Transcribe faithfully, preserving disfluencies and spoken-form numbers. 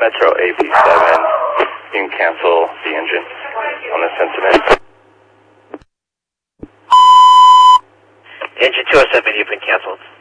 Metro A P seven, you can cancel the engine on this incident. Engine two oh seven, you've been canceled.